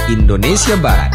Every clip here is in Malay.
Indonesia Barat.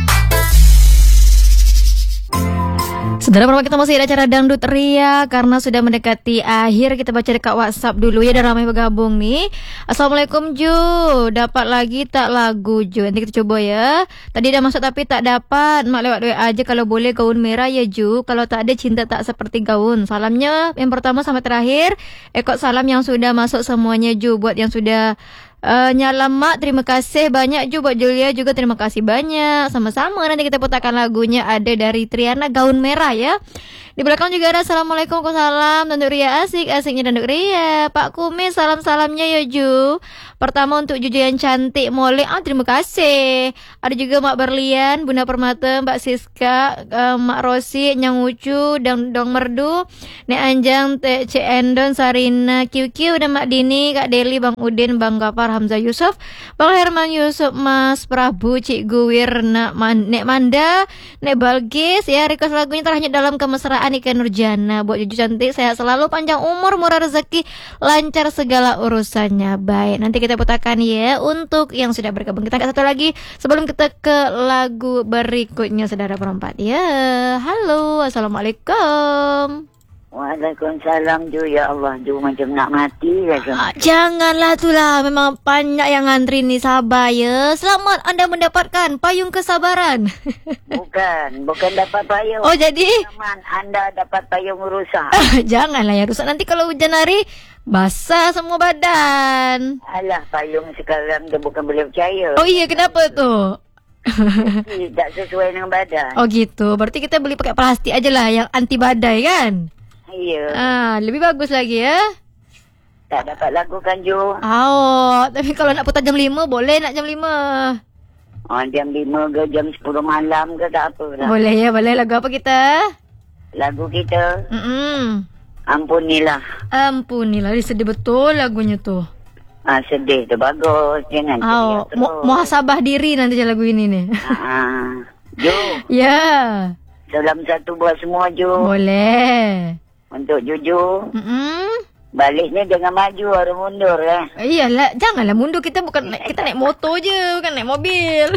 Saudara perempuan, kita masih ada acara Dangdut Ria. Karena sudah mendekati akhir, kita baca dekat WhatsApp dulu ya. Dah ramai bergabung nih. Assalamualaikum Ju, dapat lagi tak lagu Ju? Nanti kita coba ya. Tadi dah masuk tapi tak dapat. Mak lewat WA aja kalau boleh gaun merah ya Ju. Kalau tak ada cinta tak seperti gaun. Salamnya yang pertama sampai terakhir. Ikut salam yang sudah masuk semuanya Ju. Buat yang sudah nyalam mak, terima kasih banyak Ju. Buat Julia juga terima kasih banyak. Sama-sama, nanti kita putarkan lagunya. Ada dari Triana, Gaun Merah ya. Di belakang juga ada Assalamualaikum, salam Dangdut Ria asik, asiknya Dangdut Ria. Pak Kumis, salam-salamnya ya Ju. Pertama untuk Juju yang cantik Molek, terima kasih. Ada juga Mak Berlian, Bunda Permata, Mbak Siska, Mak Rosi, Nyang Ucu, Dong Merdu, Nek Anjang, Cik Endon, Sarina, QQ, dan Mak Dini, Kak Deli, Bang Udin, Bang Gafar, Hamzah Yusuf, Bang Herman Yusuf, Mas Prabu, Cik Guwir, Nek Manda, Nek Balgis ya. Request lagunya terhanyut dalam kemesraan Ika Nurjana. Buat Juju cantik, sehat selalu, panjang umur, murah rezeki, lancar segala urusannya. Baik, nanti kita putarkan ya untuk yang sudah bergabung. Kita angkat satu lagi sebelum kita ke lagu berikutnya, saudara perempat ya. Halo, assalamualaikum. Waalaikumsalam Ju. Ya Allah Ju, macam nak mati saja. Janganlah itulah, memang banyak yang ngantri nih, sabar ya. Selamat anda mendapatkan payung kesabaran. Bukan dapat payung. Oh jadi Teman, anda dapat payung rusak. janganlah ya rusak, nanti kalau hujan hari basah semua badan. Alah, payung sekarang dia bukan boleh percaya. Oh iya, kenapa tuh? Tak sesuai dengan badan. Oh gitu, berarti kita beli pakai plastik aja lah yang anti badai kan? Iya. Lebih bagus lagi ya. Tak dapat lagu kan Ju. Tapi kalau nak putar jam 5 boleh, nak jam 5. Jam 5 ke jam 10 malam ke tak apa lah. Boleh ya, boleh. Lagu apa kita? Lagu kita Ampunilah. Ampunilah, sedih betul lagunya tuh. Sedih tu bagus. Jangan ceria terus. Muhasabah diri nanti lagu ini nih. Ju. Ya. Salam satu buat semua Ju. Boleh. Untuk Juju. Baliknya jangan maju, harus mundur ya. Iyalah, janganlah mundur, kita kita naik motor je, bukan naik mobil.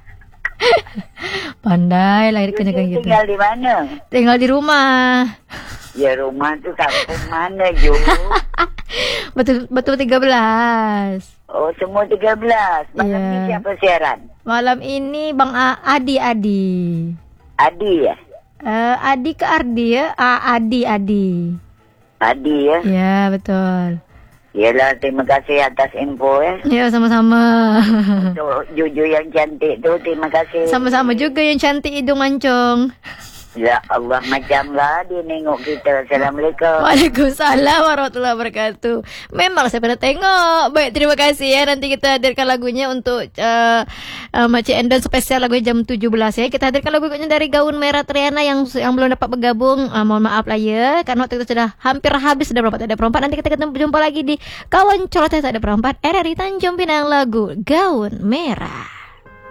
Pandai lah kenyang kita. Tinggal di mana? Tinggal di rumah. Ya, rumah tu kampung mana Ju? Betul 13. Oh, semua 13. Malam ni siapa siaran? Malam ini Bang Adi. Adi ya? Adi ke Ardi ya? Adi. Adi ya? Ya, betul. Yalah, terima kasih atas info ya. Ya, sama-sama. Untuk Juju yang cantik tu, terima kasih. Sama-sama juga yang cantik hidung mancung. Ya Allah, macamlah dia nengok kita. Assalamualaikum. Waalaikumsalam warahmatullahi wabarakatuh. Memang saya pernah tengok. Baik, terima kasih ya. Nanti kita hadirkan lagunya untuk Makcik Endon spesial lagunya jam 17 ya. Kita hadirkan lagunya dari Gaun Merah Triana yang belum dapat bergabung. Mohon maaf lah ya, karena waktu itu sudah hampir habis, sudah berempat, ada perempat. Nanti kita jumpa lagi di Kawan Colotnya Tak Ada Perempat RRI Tanjung Pinang, lagu Gaun Merah.